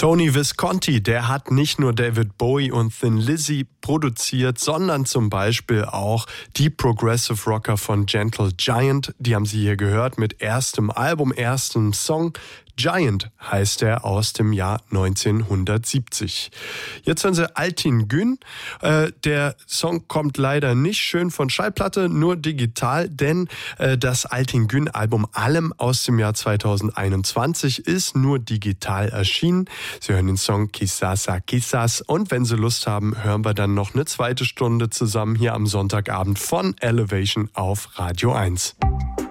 Tony Visconti, der hat nicht nur David Bowie und Thin Lizzy produziert, sondern zum Beispiel auch die Progressive Rocker von Gentle Giant. Die haben Sie hier gehört mit erstem Album, erstem Song. Giant heißt er, aus dem Jahr 1970. Jetzt hören Sie Altin Gün. Der Song kommt leider nicht schön von Schallplatte, nur digital, denn das Altin Gün Album Allem aus dem Jahr 2021 ist nur digital erschienen. Sie hören den Song Kisasa Kisas und wenn Sie Lust haben, hören wir dann noch eine zweite Stunde zusammen hier am Sonntagabend von Elevation auf Radio 1.